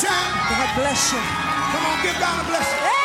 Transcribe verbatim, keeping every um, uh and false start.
time. God bless you. Come on, give God a blessing. Hey!